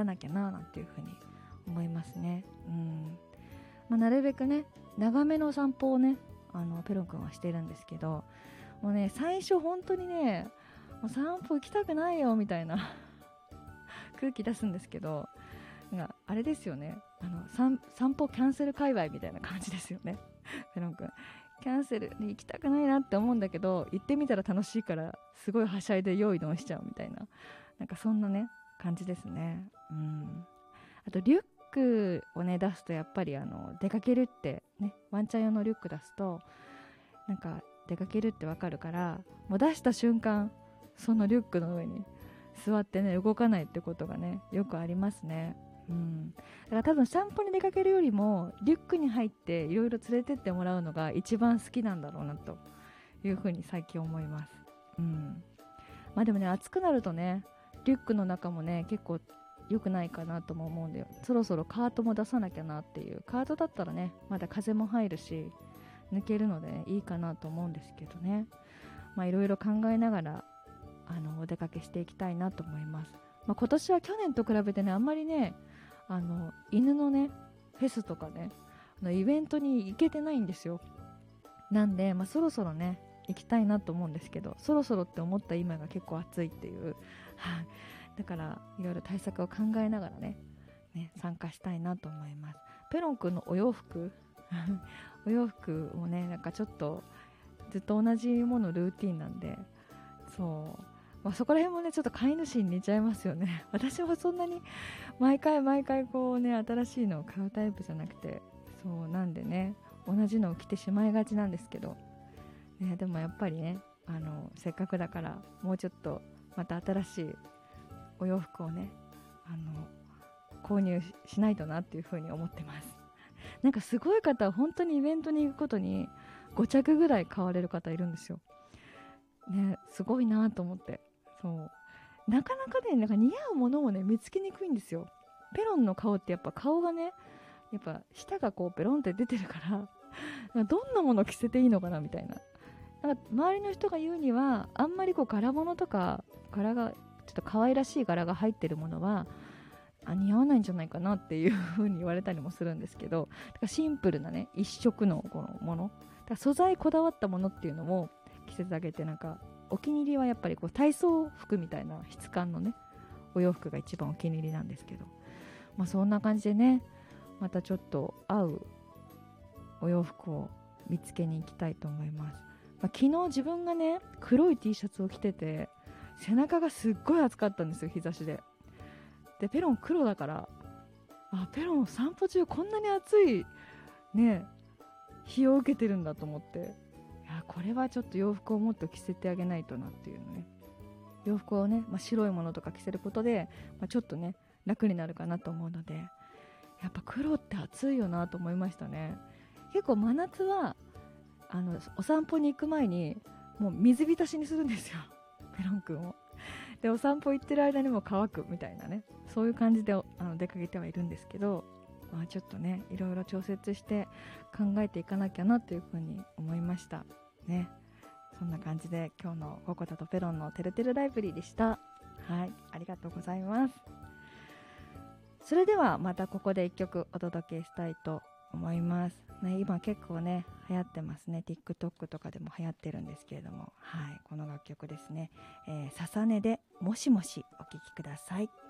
なきゃななんていうふうに思いますね。なるべくね長めの散歩をねペロン君はしているんですけど、もうね最初本当にねもう散歩行きたくないよみたいな空気出すんですけど、あれですよね、散歩キャンセル界隈みたいな感じですよねペロン君キャンセルで行きたくないなって思うんだけど、行ってみたら楽しいからすごいはしゃいで用意どんしちゃうみたいな、なんかそんなね感じですね。あとリュックをね出すとやっぱり出かけるってね、ワンちゃん用のリュック出すとなんか出かけるってわかるから、もう出した瞬間そのリュックの上に座ってね動かないってことがねよくありますね。だから多分散歩に出かけるよりもリュックに入っていろいろ連れてってもらうのが一番好きなんだろうなというふうに最近思います。でもね暑くなるとねリュックの中もね結構良くないかなとも思うんだよ。そろそろカートも出さなきゃなっていう。カートだったらねまだ風も入るし抜けるので、いいかなと思うんですけどね。いろいろ考えながらお出かけしていきたいなと思います。今年は去年と比べてねあんまりね犬のねフェスとかねイベントに行けてないんですよ。なんで、そろそろね行きたいなと思うんですけど、そろそろって思った今が結構暑いっていうだからいろいろ対策を考えながらね参加したいなと思います。ペロン君のお洋服お洋服もねなんかちょっとずっと同じものルーティンなんで、そこら辺もねちょっと飼い主に似ちゃいますよね。私もそんなに毎回こうね新しいのを買うタイプじゃなくて、なんでね同じのを着てしまいがちなんですけど、でもやっぱりねせっかくだからもうちょっとまた新しいお洋服をね購入しないとなっていうふうに思ってます。なんかすごい方は本当にイベントに行くことに5着ぐらい買われる方いるんですよね。すごいなと思って。なかなかねなんか似合うものもね見つけにくいんですよ。ペロンの顔ってやっぱ顔がねやっぱ舌がこうペロンって出てるからどんなもの着せていいのかなみたいな。なんか周りの人が言うにはあんまりこう柄物とか柄がちょっと可愛らしい柄が入ってるものは似合わないんじゃないかなっていう風に言われたりもするんですけど、だからシンプルなね一色のこのものだから素材こだわったものっていうのも着せてあげて、なんかお気に入りはやっぱりこう体操服みたいな質感のねお洋服が一番お気に入りなんですけど、そんな感じでねまたちょっと合うお洋服を見つけに行きたいと思います。昨日自分がね黒い T シャツを着てて背中がすっごい暑かったんですよ、日差しで。でペロン黒だからペロン散歩中こんなに暑いね日を受けてるんだと思って、これはちょっと洋服をもっと着せてあげないとなっていうのね。洋服をね、白いものとか着せることで、ちょっとね楽になるかなと思うので、やっぱ黒って暑いよなと思いましたね。結構真夏はお散歩に行く前にもう水浸しにするんですよペロン君を。でお散歩行ってる間にも乾くみたいなね、そういう感じで出かけてはいるんですけど、ちょっとねいろいろ調節して考えていかなきゃなというふうに思いましたね。そんな感じで今日のココタとペロンのてるてるライブリーでした。はい、ありがとうございます。それではまたここで一曲お届けしたいと思います、今結構ね流行ってますね。 TikTok とかでも流行ってるんですけれども、この楽曲ですね、ささねでもしもしお聴きください。